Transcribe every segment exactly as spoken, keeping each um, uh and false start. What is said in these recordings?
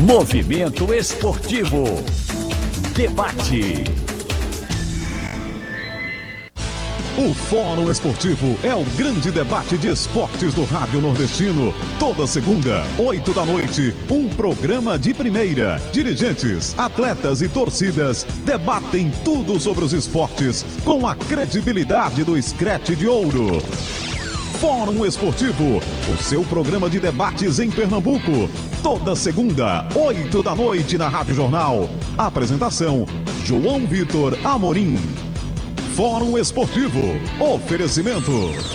Movimento Esportivo. Debate. O Fórum Esportivo é o grande debate de esportes do Rádio Nordestino. Toda segunda, oito da noite, um programa de primeira. Dirigentes, atletas e torcidas debatem tudo sobre os esportes com a credibilidade do Scratch de Ouro. Fórum Esportivo, o seu programa de debates em Pernambuco. Toda segunda, oito da noite na Rádio Jornal. Apresentação, João Vitor Amorim. Fórum Esportivo. Oferecimento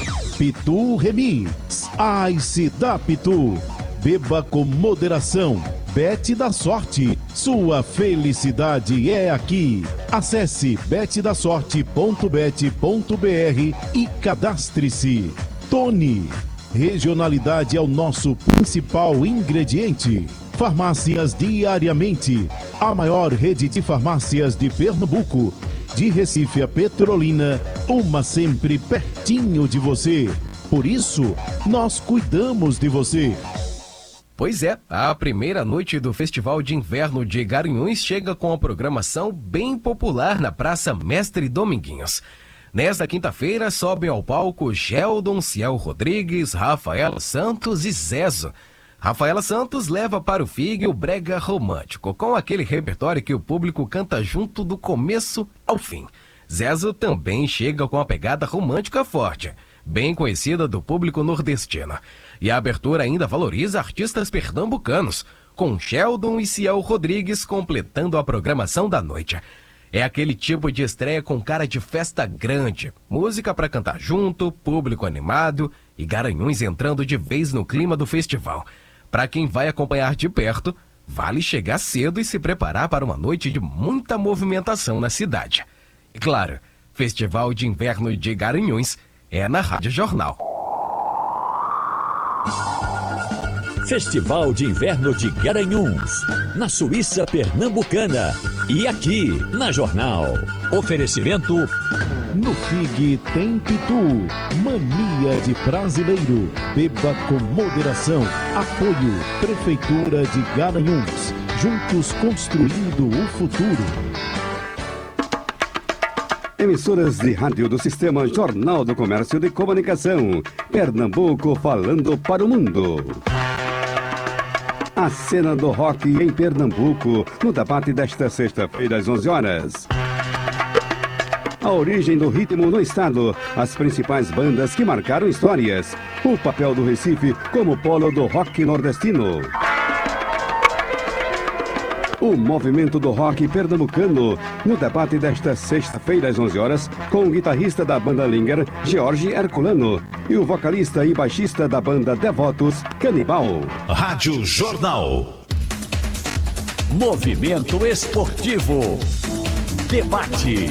Pitu Remix. Ice da Pitu. Beba com moderação. Bet da Sorte. Sua felicidade é aqui. Acesse bet da sorte ponto bet ponto br e cadastre-se. Tony. Regionalidade é o nosso principal ingrediente. Farmácias Diariamente. A maior rede de farmácias de Pernambuco. De Recife a Petrolina, uma sempre pertinho de você. Por isso, nós cuidamos de você. Pois é, a primeira noite do Festival de Inverno de Garanhuns chega com a programação bem popular na Praça Mestre Dominguinhos. Nesta quinta-feira sobem ao palco Geldon, Ciel Rodrigues, Rafaela Santos e Zezo. Rafaela Santos leva para o Fig o brega romântico, com aquele repertório que o público canta junto do começo ao fim. Zezo também chega com a pegada romântica forte, bem conhecida do público nordestino. E a abertura ainda valoriza artistas pernambucanos, com Sheldon e Ciel Rodrigues completando a programação da noite. É aquele tipo de estreia com cara de festa grande, música para cantar junto, público animado e Garanhuns entrando de vez no clima do festival. Para quem vai acompanhar de perto, vale chegar cedo e se preparar para uma noite de muita movimentação na cidade. E claro, Festival de Inverno de Garanhuns é na Rádio Jornal. Festival de Inverno de Garanhuns, na Suíça Pernambucana e aqui na Jornal. Oferecimento No Fig tem Pitu, mania de brasileiro. Beba com moderação. Apoio Prefeitura de Garanhuns. Juntos construindo o futuro. Emissoras de rádio do Sistema Jornal do Comércio de Comunicação. Pernambuco falando para o mundo. A cena do rock em Pernambuco, no debate desta sexta-feira às onze horas. A origem do ritmo no estado, as principais bandas que marcaram histórias, o papel do Recife como polo do rock nordestino. O movimento do rock pernambucano, no debate desta sexta-feira às onze horas, com o guitarrista da banda Linger, Jorge Herculano, e o vocalista e baixista da banda Devotos, Canibal. Rádio Jornal. Movimento Esportivo. Debate.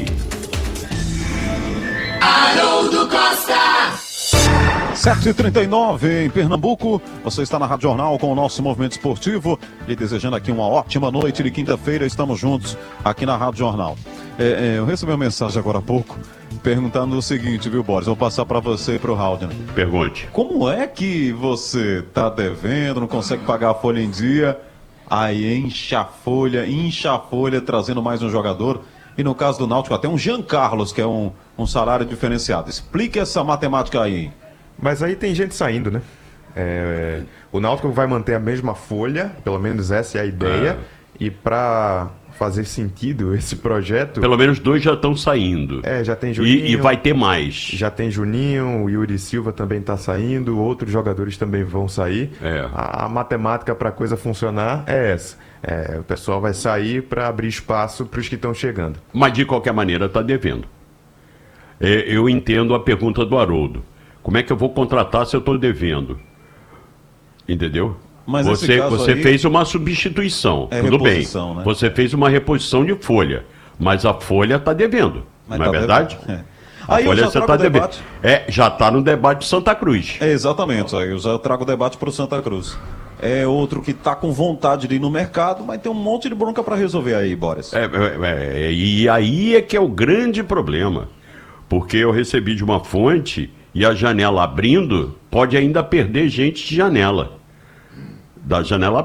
Haroldo Costa. sete e trinta e nove em Pernambuco, você está na Rádio Jornal com o nosso Movimento Esportivo e desejando aqui uma ótima noite de quinta-feira, estamos juntos aqui na Rádio Jornal. É, é, eu recebi uma mensagem agora há pouco perguntando o seguinte, viu, Boris? Vou passar para você e para o Haldner. Pergunte. Como é que você está devendo, não consegue pagar a folha em dia, aí enche a folha, incha a folha trazendo mais um jogador e no caso do Náutico até um Jean Carlos, que é um, um salário diferenciado. Explique essa matemática aí. Mas aí tem gente saindo, né? É, o Náutico vai manter a mesma folha, pelo menos essa é a ideia. É. E para fazer sentido esse projeto... Pelo menos dois já estão saindo. É, já tem Juninho. E, e vai ter mais. Já tem Juninho, o Yuri Silva também está saindo, outros jogadores também vão sair. É. A, a matemática para a coisa funcionar é essa. É, o pessoal vai sair para abrir espaço para os que estão chegando. Mas de qualquer maneira está devendo. É, eu entendo a pergunta do Haroldo. Como é que eu vou contratar se eu estou devendo? Entendeu? Mas você você aí... fez uma substituição, é tudo bem. Né? Você fez uma reposição de folha, mas a folha está devendo, mas não tá é verdade? É. A aí folha você está devendo. É, já está no debate de Santa Cruz. É, exatamente, aí eu já trago o debate para o Santa Cruz. É outro que está com vontade de ir no mercado, mas tem um monte de bronca para resolver aí, Boris. É, é, é, e aí é que é o grande problema, porque eu recebi de uma fonte... E a janela abrindo, pode ainda perder gente de janela. Da janela